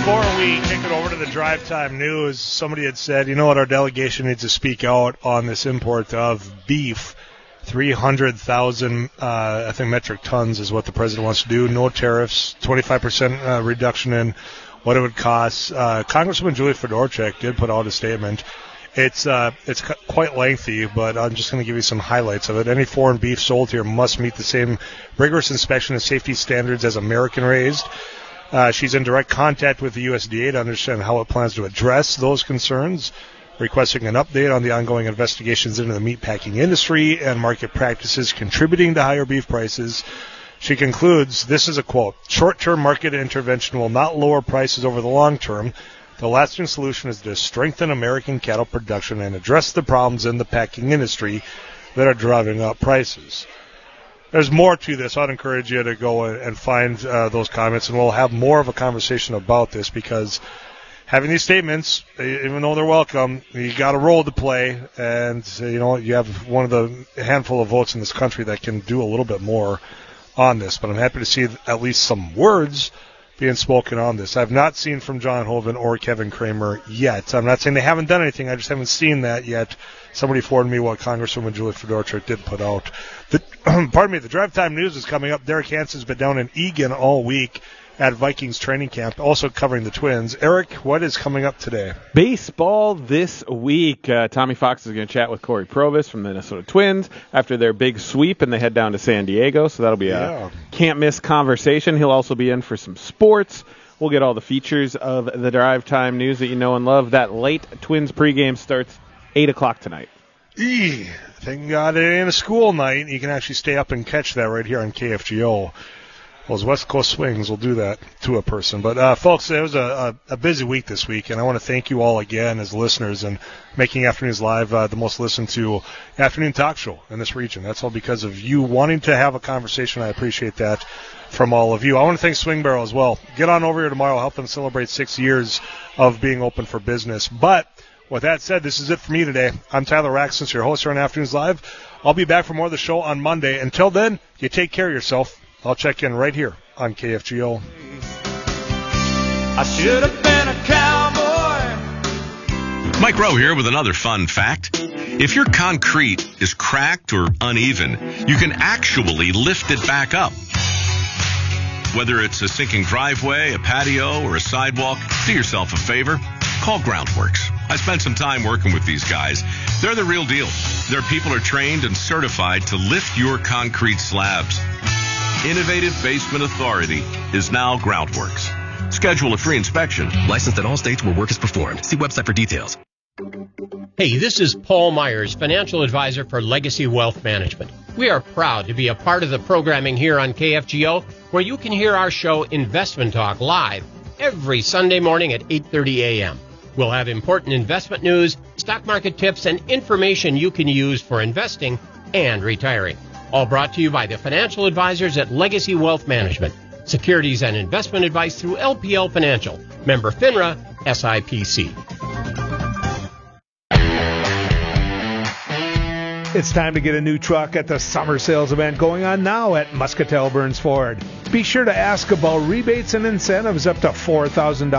Before we take it over to the drive time news, somebody had said, you know what, our delegation needs to speak out on this import of beef. 300,000, I think, metric tons is what the president wants to do. No tariffs, 25% reduction in what it would cost. Congresswoman Julie Fedorchak did put out a statement. It's quite lengthy, but I'm just going to give you some highlights of it. Any foreign beef sold here must meet the same rigorous inspection and safety standards as American-raised. She's in direct contact with the USDA to understand how it plans to address those concerns, requesting an update on the ongoing investigations into the meatpacking industry and market practices contributing to higher beef prices. She concludes, this is a quote, short-term market intervention will not lower prices over the long term. The lasting solution is to strengthen American cattle production and address the problems in the packing industry that are driving up prices. There's more to this. I'd encourage you to go and find those comments, and we'll have more of a conversation about this because having these statements, even though they're welcome, you got a role to play, and you have one of the handful of votes in this country that can do a little bit more on this. But I'm happy to see at least some words being spoken on this. I've not seen from John Hoeven or Kevin Kramer yet. I'm not saying they haven't done anything. I just haven't seen that yet. Somebody forwarded me what Congresswoman Julie Fedorchak did put out. The drive time news is coming up. Derek Hansen's been down in Eagan all week at Vikings training camp, also covering the Twins. Eric, what is coming up today? Baseball this week. Tommy Fox is going to chat with Corey Provis from the Minnesota Twins after their big sweep, and they head down to San Diego, so that'll be a can't-miss conversation. He'll also be in for some sports. We'll get all the features of the drive time news that you know and love. That late Twins pregame starts 8 o'clock tonight. Thank God it ain't a school night. You can actually stay up and catch that right here on KFGO. Those West Coast swings will do that to a person. But, folks, it was a busy week this week, and I want to thank you all again as listeners and making Afternoons Live the most listened to afternoon talk show in this region. That's all because of you wanting to have a conversation. I appreciate that from all of you. I want to thank Swing Barrel as well. Get on over here tomorrow. Help them celebrate 6 years of being open for business. But with that said, this is it for me today. I'm Tyler Raxton, your host here on Afternoons Live. I'll be back for more of the show on Monday. Until then, you take care of yourself. I'll check in right here on KFGO. I should have been a cowboy. Mike Rowe here with another fun fact. If your concrete is cracked or uneven, you can actually lift it back up. Whether it's a sinking driveway, a patio, or a sidewalk, do yourself a favor. Call Groundworks. I spent some time working with these guys. They're the real deal. Their people are trained and certified to lift your concrete slabs. Innovative Basement Authority is now Groundworks. Schedule a free inspection. Licensed in all states where work is performed. See website for details. Hey, this is Paul Myers, financial advisor for Legacy Wealth Management. We are proud to be a part of the programming here on KFGO, where you can hear our show Investment Talk live every Sunday morning at 8:30 a.m. We'll have important investment news, stock market tips, and information you can use for investing and retiring. All brought to you by the financial advisors at Legacy Wealth Management. Securities and investment advice through LPL Financial. Member FINRA, SIPC. It's time to get a new truck at the summer sales event going on now at Muscatel Burns Ford. Be sure to ask about rebates and incentives up to $4,000